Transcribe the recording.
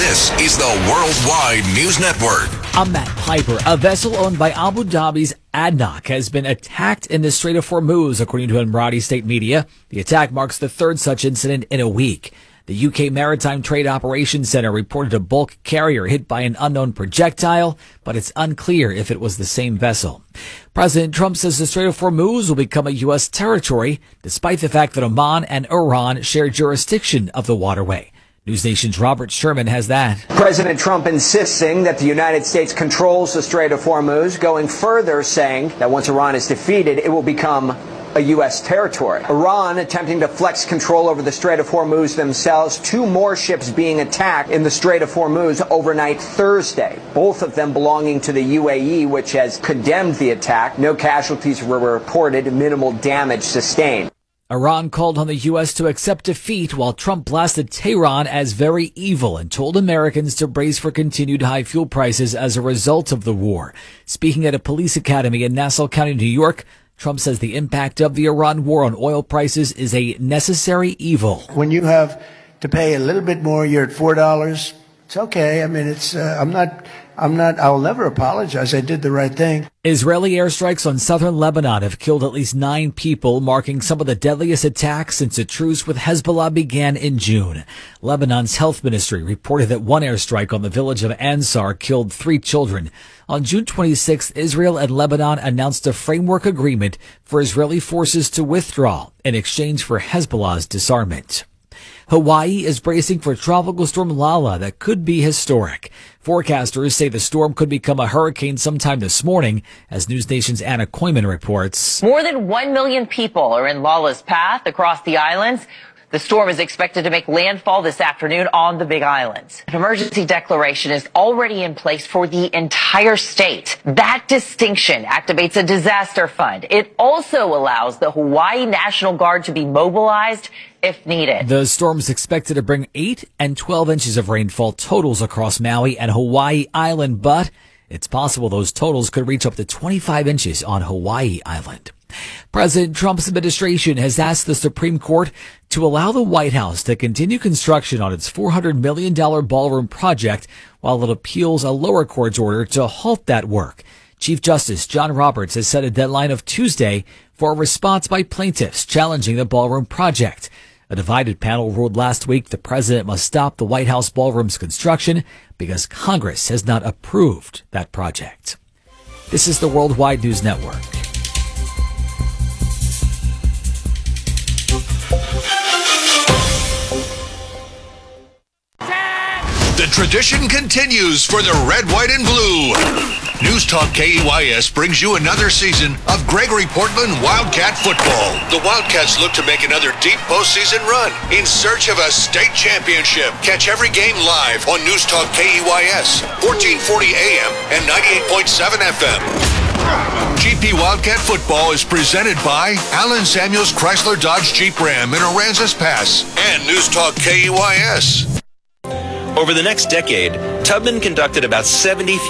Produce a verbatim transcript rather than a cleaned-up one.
This is the Worldwide News Network. I'm Matt Piper. A vessel owned by Abu Dhabi's A D N O C has been attacked in the Strait of Hormuz, according to Emirati state media. The attack marks the third such incident in a week. The U K Maritime Trade Operations Center reported a bulk carrier hit by an unknown projectile, but it's unclear if it was the same vessel. President Trump says the Strait of Hormuz will become a U S territory, despite the fact that Oman and Iran share jurisdiction of the waterway. News Nation's Robert Sherman has that. President Trump insisting that the United States controls the Strait of Hormuz, going further saying that once Iran is defeated, it will become a U S territory. Iran attempting to flex control over the Strait of Hormuz themselves. Two more ships being attacked in the Strait of Hormuz overnight Thursday, both of them belonging to the U A E, which has condemned the attack. No casualties were reported, minimal damage sustained. Iran called on the U S to accept defeat, while Trump blasted Tehran as very evil and told Americans to brace for continued high fuel prices as a result of the war. Speaking at a police academy in Nassau County, New York, Trump says the impact of the Iran war on oil prices is a necessary evil. When you have to pay a little bit more, you're at four dollars. It's okay. I mean, it's, uh, I'm not, I'm not, I'll never apologize. I did the right thing. Israeli airstrikes on southern Lebanon have killed at least nine people, marking some of the deadliest attacks since a truce with Hezbollah began in June. Lebanon's health ministry reported that one airstrike on the village of Ansar killed three children. On June twenty-sixth, Israel and Lebanon announced a framework agreement for Israeli forces to withdraw in exchange for Hezbollah's disarmament. Hawaii is bracing for Tropical Storm Lala that could be historic. Forecasters say the storm could become a hurricane sometime this morning, as News Nation's Anna Koyman reports. More than one million people are in Lala's path across the islands. The storm is expected to make landfall this afternoon on the Big Islands. An emergency declaration is already in place for the entire state. That distinction activates a disaster fund. It also allows the Hawaii National Guard to be mobilized if needed. The storm is expected to bring eight and twelve inches of rainfall totals across Maui and Hawaii Island, but it's possible those totals could reach up to twenty-five inches on Hawaii Island. President Trump's administration has asked the Supreme Court to allow the White House to continue construction on its four hundred million dollars ballroom project while it appeals a lower court's order to halt that work. Chief Justice John Roberts has set a deadline of Tuesday for a response by plaintiffs challenging the ballroom project. A divided panel ruled last week the president must stop the White House ballroom's construction because Congress has not approved that project. This is the Worldwide News Network. The tradition continues for the red, white, and blue. News Talk K E Y S brings you another season of Gregory Portland Wildcat football. The Wildcats look to make another deep postseason run in search of a state championship. Catch every game live on News Talk K E Y S, fourteen forty A M and ninety-eight point seven F M. G P Wildcat Football is presented by Allen Samuels Chrysler Dodge Jeep Ram in Aransas Pass and News Talk K E Y S. Over the next decade, Tubman conducted about seventy